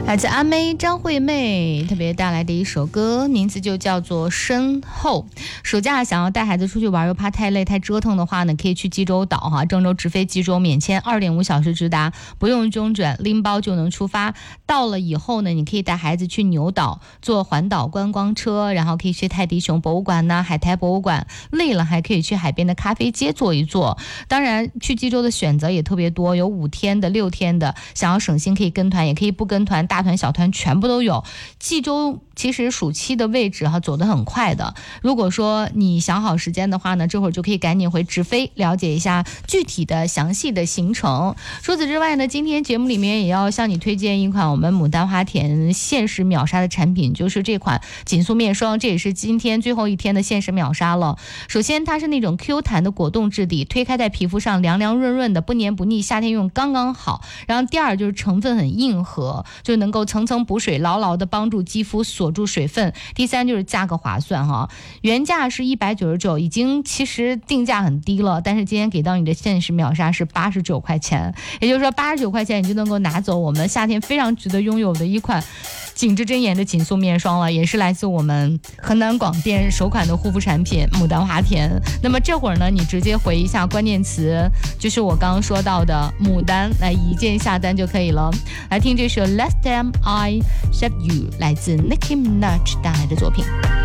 来自阿妹张惠妹特别带来的一首歌，名字就叫做《身后》。暑假想要带孩子出去玩，又怕太累太折腾的话呢，可以去济州岛哈，郑州直飞济州，免签2.5小时直达，不用中转，拎包就能出发。到了以后呢，你可以带孩子去牛岛坐环岛观光车，然后可以去泰迪熊博物馆呐、海苔博物馆，累了还可以去海边的咖啡街坐一坐。当然去济州的选择也特别多，有5天的、6天的，想要省心可以跟团，也可以不跟团，大团小团全部都有。济州其实暑期的位置走得很快的，如果说你想好时间的话呢，这会儿就可以赶紧回直飞了解一下具体的详细的行程。除此之外呢，今天节目里面也要向你推荐一款我们牡丹花田限时秒杀的产品，就是这款紧速面霜，这也是今天最后一天的限时秒杀了。首先它是那种 Q 弹的果冻质地，推开在皮肤上凉凉润润的，不黏不腻，夏天用刚刚好。然后第二就是成分很硬核，就能够层层补水，牢牢的帮助肌肤锁住水分。第三就是价格划算哈，原价是199，已经其实定价很低了，但是今天给到你的限时秒杀是89块钱，也就是说89块钱你就能够拿走我们夏天非常值得拥有的一款紧致真颜的紧速面霜了，也是来自我们河南广电首款的护肤产品牡丹花田。那么这会儿呢，你直接回一下关键词，就是我刚刚说到的牡丹，来一键下单就可以了。来听这首 Last Time I Save You， 来自 Nicki Minaj 带来的作品。